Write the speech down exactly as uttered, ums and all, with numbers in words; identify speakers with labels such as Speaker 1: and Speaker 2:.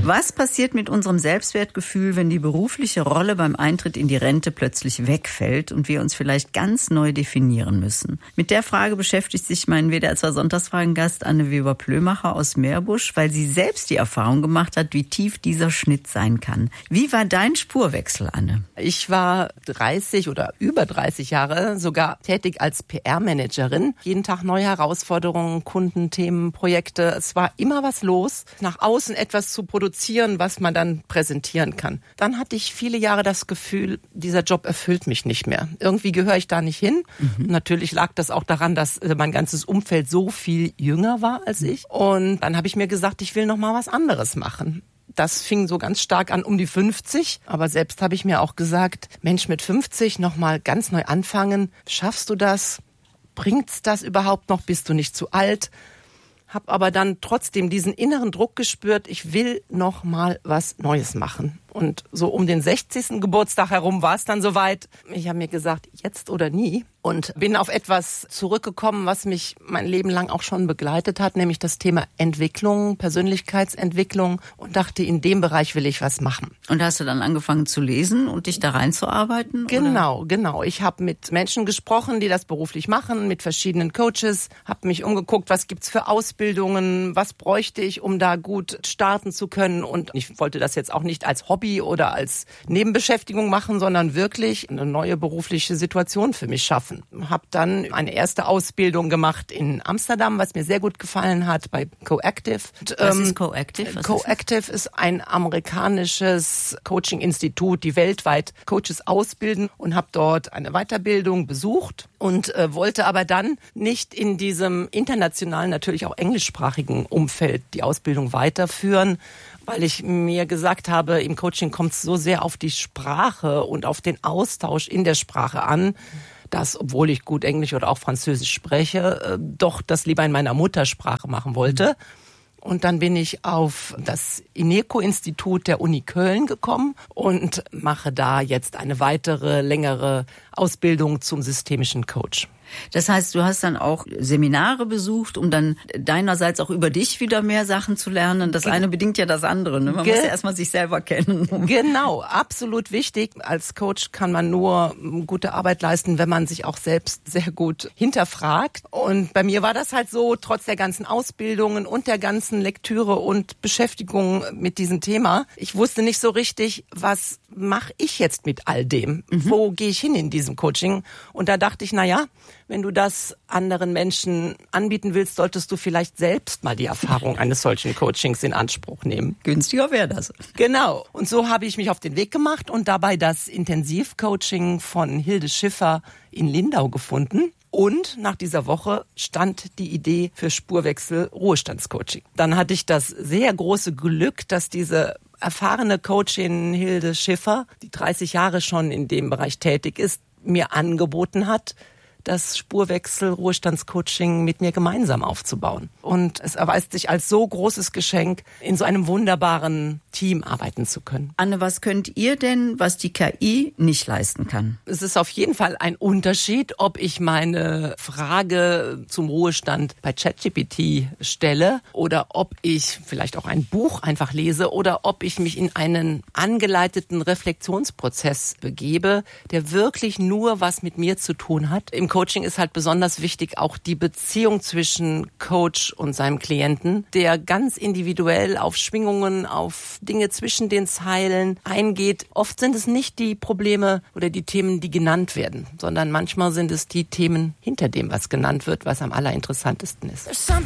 Speaker 1: Was passiert mit unserem Selbstwertgefühl, wenn die berufliche Rolle beim Eintritt in die Rente plötzlich wegfällt und wir uns vielleicht ganz neu definieren müssen? Mit der Frage beschäftigt sich mein W D R zwei Sonntagsfragen-Gast Anne Weber-Plömacher aus Meerbusch, weil sie selbst die Erfahrung gemacht hat, wie tief dieser Schnitt sein kann. Wie war dein Spurwechsel, Anne?
Speaker 2: Ich war dreißig oder über dreißig Jahre sogar tätig als P R-Managerin. Jeden Tag neue Herausforderungen, Kunden, Themen, Projekte. Es war immer was los, nach außen etwas zu produzieren, was man dann präsentieren kann. Dann hatte ich viele Jahre das Gefühl, dieser Job erfüllt mich nicht mehr. Irgendwie gehöre ich da nicht hin. Mhm. Natürlich lag das auch daran, dass mein ganzes Umfeld so viel jünger war als ich. Und dann habe ich mir gesagt, ich will noch mal was anderes machen. Das fing so ganz stark an um die fünfzig. Aber selbst habe ich mir auch gesagt, Mensch, mit fünfzig noch mal ganz neu anfangen. Schaffst du das? Bringt's das überhaupt noch? Bist du nicht zu alt? Hab aber dann trotzdem diesen inneren Druck gespürt, ich will noch mal was Neues machen. Und so um den sechzigsten Geburtstag herum war es dann soweit. Ich habe mir gesagt, jetzt oder nie. Und bin auf etwas zurückgekommen, was mich mein Leben lang auch schon begleitet hat, nämlich das Thema Entwicklung, Persönlichkeitsentwicklung. Und dachte, in dem Bereich will ich was machen.
Speaker 1: Und hast du dann angefangen zu lesen und dich da reinzuarbeiten?
Speaker 2: Genau, oder? genau. Ich habe mit Menschen gesprochen, die das beruflich machen, mit verschiedenen Coaches. Habe mich umgeguckt, was gibt's für Ausbildungen, was bräuchte ich, um da gut starten zu können. Und ich wollte das jetzt auch nicht als Hobby oder als Nebenbeschäftigung machen, sondern wirklich eine neue berufliche Situation für mich schaffen. Habe dann eine erste Ausbildung gemacht in Amsterdam, was mir sehr gut gefallen hat, bei Coactive.
Speaker 1: Was ähm, ist Coactive? Was
Speaker 2: Coactive ist, ist ein amerikanisches Coaching-Institut, die weltweit Coaches ausbilden, und habe dort eine Weiterbildung besucht und äh, wollte aber dann nicht in diesem internationalen, natürlich auch englischsprachigen Umfeld die Ausbildung weiterführen, weil ich mir gesagt habe, im Coaching kommt es so sehr auf die Sprache und auf den Austausch in der Sprache an, dass, obwohl ich gut Englisch oder auch Französisch spreche, doch das lieber in meiner Muttersprache machen wollte. Und dann bin ich auf das INECO-Institut der Uni Köln gekommen und mache da jetzt eine weitere, längere Ausbildung zum systemischen Coach.
Speaker 1: Das heißt, du hast dann auch Seminare besucht, um dann deinerseits auch über dich wieder mehr Sachen zu lernen. Das eine bedingt ja das andere, ne? Man Ge- muss ja erstmal sich selber kennen.
Speaker 2: Genau, absolut wichtig. Als Coach kann man nur gute Arbeit leisten, wenn man sich auch selbst sehr gut hinterfragt. Und bei mir war das halt so, trotz der ganzen Ausbildungen und der ganzen Lektüre und Beschäftigung mit diesem Thema. Ich wusste nicht so richtig, was mache ich jetzt mit all dem? Mhm. Wo gehe ich hin in diesem Coaching? Und da dachte ich, na ja, wenn du das anderen Menschen anbieten willst, solltest du vielleicht selbst mal die Erfahrung eines solchen Coachings in Anspruch nehmen.
Speaker 1: Günstiger wäre das.
Speaker 2: Genau. Und so habe ich mich auf den Weg gemacht und dabei das Intensivcoaching von Hilde Schiffer in Lindau gefunden. Und nach dieser Woche stand die Idee für Spurwechsel Ruhestandscoaching. Dann hatte ich das sehr große Glück, dass diese erfahrene Coachin Hilde Schiffer, die dreißig Jahre schon in dem Bereich tätig ist, mir angeboten hat, das Spurwechsel-Ruhestandscoaching mit mir gemeinsam aufzubauen. Und es erweist sich als so großes Geschenk, in so einem wunderbaren Team arbeiten zu können.
Speaker 1: Anne, was könnt ihr denn, was die K I nicht leisten kann?
Speaker 2: Es ist auf jeden Fall ein Unterschied, ob ich meine Frage zum Ruhestand bei ChatGPT stelle oder ob ich vielleicht auch ein Buch einfach lese oder ob ich mich in einen angeleiteten Reflexionsprozess begebe, der wirklich nur was mit mir zu tun hat. Im Coaching ist halt besonders wichtig auch die Beziehung zwischen Coach und seinem Klienten, der ganz individuell auf Schwingungen, auf Dinge zwischen den Zeilen eingeht. Oft sind es nicht die Probleme oder die Themen, die genannt werden, sondern manchmal sind es die Themen hinter dem, was genannt wird, was am allerinteressantesten ist.